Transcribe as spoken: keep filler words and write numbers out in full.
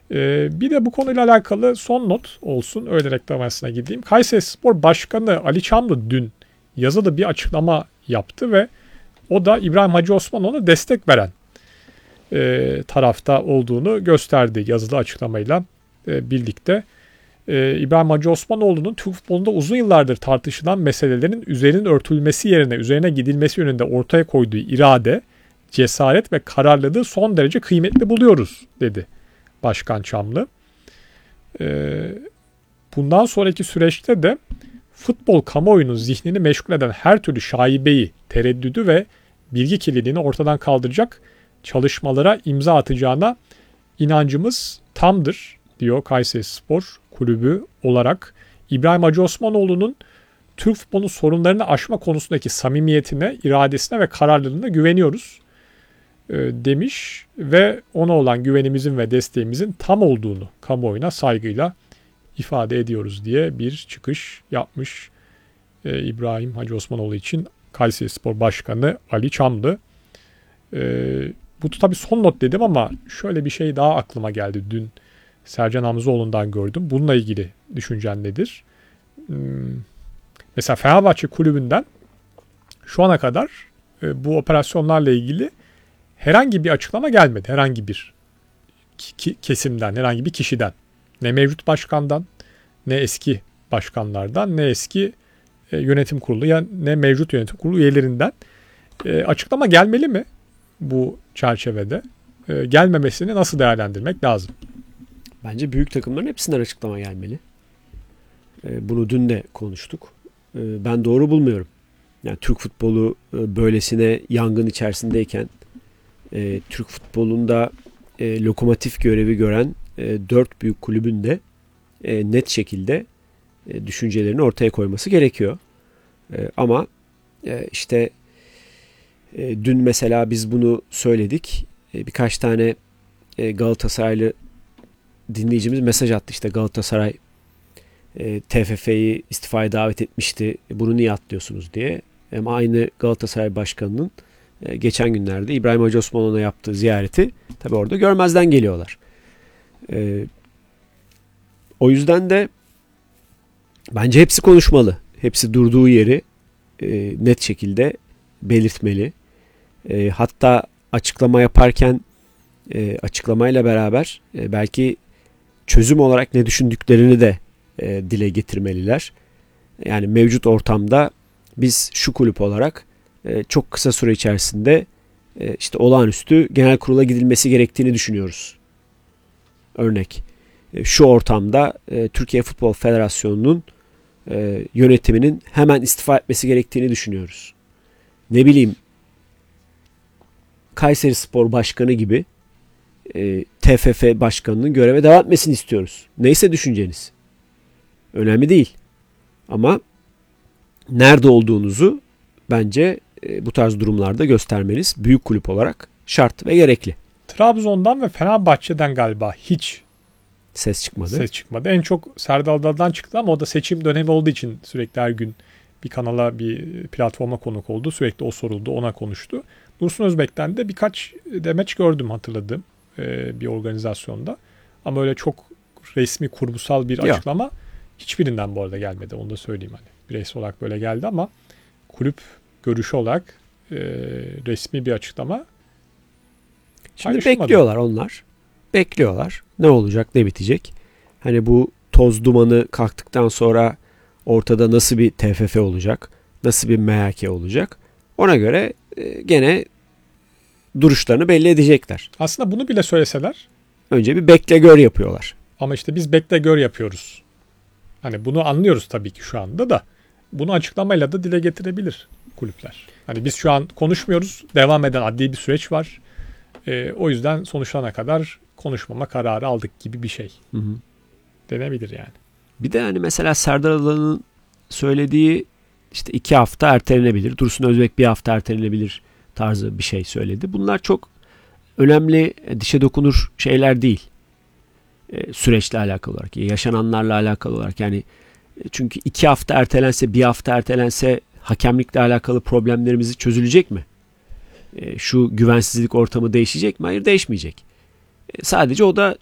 Ee, bir de bu konuyla alakalı son not olsun. Öyle reklam arasına gideyim. Kayserispor Başkanı Ali Çamlı dün yazılı bir açıklama yaptı ve o da İbrahim Hacı Osmanoğlu'na destek veren e, tarafta olduğunu gösterdi yazılı açıklamayla e, birlikte. E, İbrahim Hacı Osmanoğlu'nun Türk futbolunda uzun yıllardır tartışılan meselelerin üzerinin örtülmesi yerine üzerine gidilmesi yönünde ortaya koyduğu irade, cesaret ve kararlılığı son derece kıymetli buluyoruz dedi Başkan Çamlı. E, bundan sonraki süreçte de futbol kamuoyunun zihnini meşgul eden her türlü şaibeyi, tereddüdü ve bilgi kirliliğini ortadan kaldıracak çalışmalara imza atacağına inancımız tamdır diyor Kayserispor Kulübü olarak. İbrahim Hacı Osmanoğlu'nun Türk futbolunun sorunlarını aşma konusundaki samimiyetine, iradesine ve kararlılığına güveniyoruz e, demiş ve ona olan güvenimizin ve desteğimizin tam olduğunu kamuoyuna saygıyla ifade ediyoruz diye bir çıkış yapmış e, İbrahim Hacı Osmanoğlu için Kayserispor Başkanı Ali Çamlı. E, bu tabii son not dedim ama şöyle bir şey daha aklıma geldi. Dün Sercan Hamzoğlu'ndan gördüm. Bununla ilgili düşüncen nedir? Hmm, mesela Fenerbahçe Kulübü'nden şu ana kadar e, bu operasyonlarla ilgili herhangi bir açıklama gelmedi. Herhangi bir ki- kesimden, herhangi bir kişiden. Ne mevcut başkandan, ne eski başkanlardan, ne eski e, yönetim kurulu ya ne mevcut yönetim kurulu üyelerinden e, açıklama gelmeli mi bu çerçevede? E, gelmemesini nasıl değerlendirmek lazım? Bence büyük takımların hepsinden açıklama gelmeli. E, bunu dün de konuştuk. E, ben doğru bulmuyorum. Yani Türk futbolu e, böylesine yangın içerisindeyken e, Türk futbolunda e, lokomotif görevi gören e, dört büyük kulübün de e, net şekilde e, düşüncelerini ortaya koyması gerekiyor. E, ama e, işte e, dün mesela biz bunu söyledik. E, birkaç tane e, Galatasaraylı dinleyicimiz mesaj attı. İşte Galatasaray e, T F F'yi istifaya davet etmişti. E, bunu niye atlıyorsunuz diye. Ama aynı Galatasaray Başkanı'nın e, geçen günlerde İbrahim Hacı Osmanoğlu'na yaptığı ziyareti tabii orada görmezden geliyorlar. E, o yüzden de bence hepsi konuşmalı. Hepsi durduğu yeri e, net şekilde belirtmeli. E, hatta açıklama yaparken e, açıklamayla beraber e, belki çözüm olarak ne düşündüklerini de e, dile getirmeliler. Yani mevcut ortamda biz şu kulüp olarak e, çok kısa süre içerisinde e, işte olağanüstü genel kurula gidilmesi gerektiğini düşünüyoruz. Örnek. E, şu ortamda e, Türkiye Futbol Federasyonu'nun e, yönetiminin hemen istifa etmesi gerektiğini düşünüyoruz. Ne bileyim Kayserispor Başkanı gibi e, T F F Başkanı'nın göreve devam etmesini istiyoruz. Neyse düşünceniz. Önemli değil. Ama nerede olduğunuzu bence e, bu tarz durumlarda göstermeniz büyük kulüp olarak şart ve gerekli. Trabzon'dan ve Fenerbahçe'den galiba hiç ses çıkmadı. Ses çıkmadı. En çok Serdar Adalı'dan çıktı ama o da seçim dönemi olduğu için sürekli her gün bir kanala, bir platforma konuk oldu. Sürekli o soruldu, ona konuştu. Dursun Özbek'ten de birkaç demeç gördüm hatırladığım e, bir organizasyonda. Ama öyle çok resmi, kurgusal bir Yok. açıklama hiçbirinden bu arada gelmedi. Onu da söyleyeyim hani. Bireysel olarak böyle geldi ama kulüp görüşü olarak e, resmi bir açıklama Şimdi bekliyorlar onlar. Bekliyorlar. Ne olacak, ne bitecek? Hani bu toz dumanı kalktıktan sonra ortada nasıl bir T F F olacak? Nasıl bir M H K olacak? Ona göre e, gene duruşlarını belli edecekler. Aslında bunu bile söyleseler. Önce bir bekle gör yapıyorlar. Ama işte biz bekle gör yapıyoruz. Hani bunu anlıyoruz tabii ki şu anda da. Bunu açıklamayla da dile getirebilir kulüpler. Hani biz şu an konuşmuyoruz. Devam eden adli bir süreç var. E, o yüzden sonuçlanana kadar konuşmama kararı aldık gibi bir şey. Hı hı. Denebilir yani. Bir de hani mesela Serdar Adalı'nın söylediği işte iki hafta ertelenebilir. Dursun Özbek bir hafta ertelenebilir tarzı bir şey söyledi. Bunlar çok önemli, dişe dokunur şeyler değil. E, süreçle alakalı olarak, yaşananlarla alakalı olarak. Yani e, çünkü iki hafta ertelense, bir hafta ertelense hakemlikle alakalı problemlerimizi çözülecek mi? E, şu güvensizlik ortamı değişecek mi? Hayır, değişmeyecek. E, sadece o da